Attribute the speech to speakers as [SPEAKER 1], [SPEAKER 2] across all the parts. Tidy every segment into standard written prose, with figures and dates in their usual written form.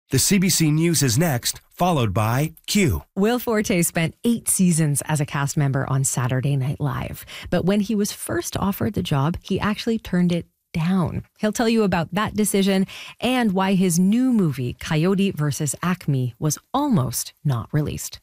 [SPEAKER 1] The CBC News is next, followed by Q.
[SPEAKER 2] Will Forte spent 8 seasons as a cast member on Saturday Night Live. But when he was first offered the job, he actually turned it down. He'll tell you about that decision and why his new movie, Coyote vs. Acme, was almost not released.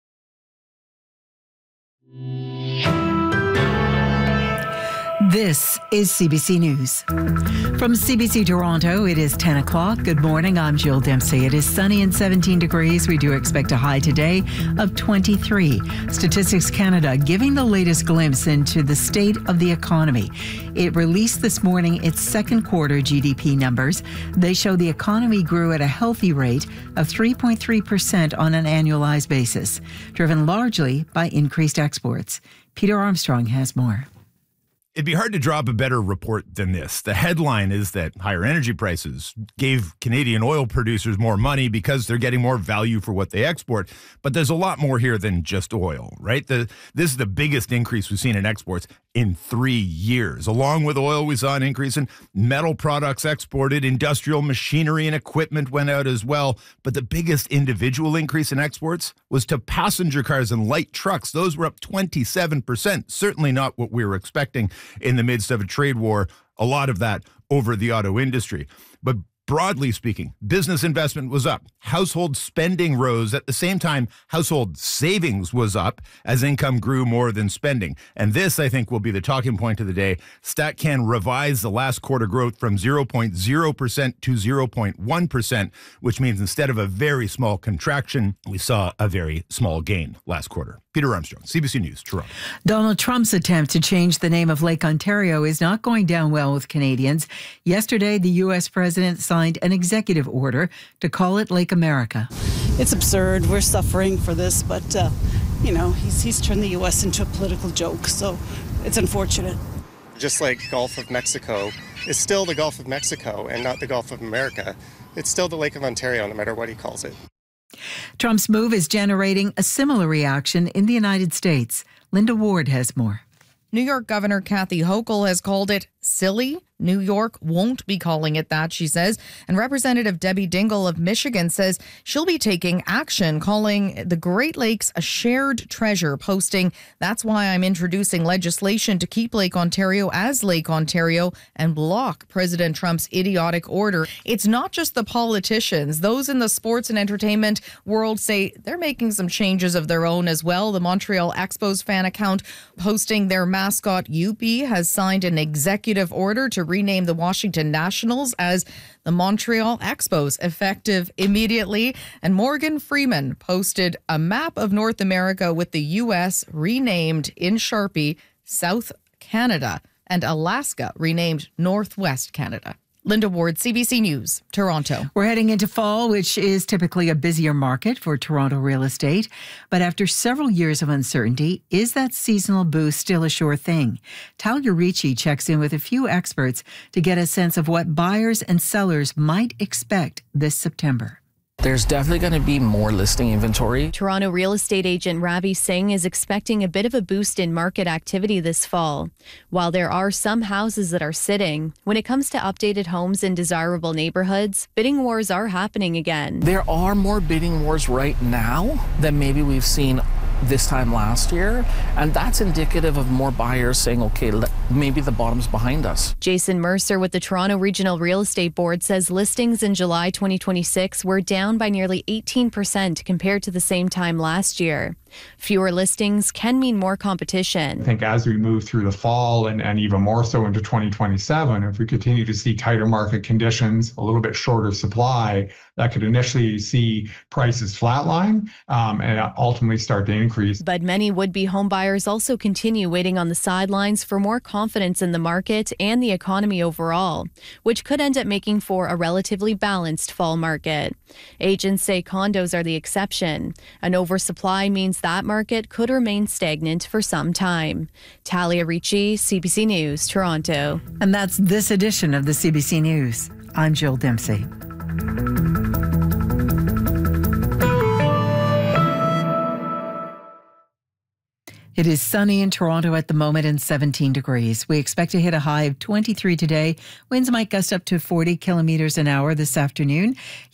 [SPEAKER 3] This is CBC News. From CBC Toronto, it is 10 o'clock. Good morning, I'm Jill Dempsey. It is sunny and 17 degrees. We do expect a high today of 23. Statistics Canada giving the latest glimpse into the state of the economy. It released this morning its second quarter GDP numbers. They show the economy grew at a healthy rate of 3.3% on an annualized basis, driven largely by increased exports. Peter Armstrong has more.
[SPEAKER 4] It'd be hard to draw up a better report than this. The headline is that higher energy prices gave Canadian oil producers more money because they're getting more value for what they export. But there's a lot more here than just oil, right? This is the biggest increase we've seen in exports in 3 years. Along with oil, we saw an increase in metal products exported. Industrial machinery and equipment went out as well. But the biggest individual increase in exports was to passenger cars and light trucks. Those were up 27%. Certainly not what we were expecting in the midst of a trade war, a lot of that over the auto industry. But broadly speaking, business investment was up. Household spending rose. At the same time, household savings was up as income grew more than spending. And this, I think, will be the talking point of the day. StatCan revised the last quarter growth from 0.0% to 0.1%, which means instead of a very small contraction, we saw a very small gain last quarter. Peter Armstrong, CBC News, Toronto.
[SPEAKER 3] Donald Trump's attempt to change the name of Lake Ontario is not going down well with Canadians. Yesterday, the U.S. president signed an executive order to call it Lake America.
[SPEAKER 5] It's absurd. We're suffering for this, but, he's turned the U.S. into a political joke, so it's unfortunate.
[SPEAKER 6] Just like Gulf of Mexico, it's still the Gulf of Mexico and not the Gulf of America. It's still the Lake of Ontario, no matter what he calls it.
[SPEAKER 3] Trump's move is generating a similar reaction in the United States. Linda Ward has more.
[SPEAKER 7] New York Governor Kathy Hochul has called it silly. New York won't be calling it that, she says. And Representative Debbie Dingell of Michigan says she'll be taking action, calling the Great Lakes a shared treasure, posting, "That's why I'm introducing legislation to keep Lake Ontario as Lake Ontario and block President Trump's idiotic order." It's not just the politicians. Those in the sports and entertainment world say they're making some changes of their own as well. The Montreal Expos fan account posting their mascot Youppi has signed an executive order to rename the Washington Nationals as the Montreal Expos, effective immediately. And Morgan Freeman posted a map of North America with the U.S. renamed in Sharpie South Canada and Alaska renamed Northwest Canada. Linda Ward, CBC News, Toronto.
[SPEAKER 3] We're heading into fall, which is typically a busier market for Toronto real estate. But after several years of uncertainty, is that seasonal boost still a sure thing? Talia Ricci checks in with a few experts to get a sense of what buyers and sellers might expect this September.
[SPEAKER 8] There's definitely going to be more listing inventory.
[SPEAKER 9] Toronto real estate agent Ravi Singh is expecting a bit of a boost in market activity this fall. While there are some houses that are sitting, when it comes to updated homes in desirable neighborhoods, bidding wars are happening again.
[SPEAKER 8] There are more bidding wars right now than maybe we've seen this time last year, and that's indicative of more buyers saying, okay, maybe the bottom's behind us.
[SPEAKER 9] Jason Mercer with the Toronto Regional Real Estate Board says listings in July 2026 were down by nearly 18% compared to the same time last year. Fewer listings can mean more competition.
[SPEAKER 10] I think as we move through the fall and even more so into 2027, if we continue to see tighter market conditions, a little bit shorter supply, that could initially see prices flatline and ultimately start to increase.
[SPEAKER 9] But many would-be homebuyers also continue waiting on the sidelines for more confidence in the market and the economy overall, which could end up making for a relatively balanced fall market. Agents say condos are the exception. An oversupply means that market could remain stagnant for some time. Talia Ricci, CBC News, Toronto.
[SPEAKER 3] And that's this edition of the CBC News. I'm Jill Dempsey. It is sunny in Toronto at the moment and 17 degrees. We expect to hit a high of 23 today. Winds might gust up to 40 kilometers an hour this afternoon.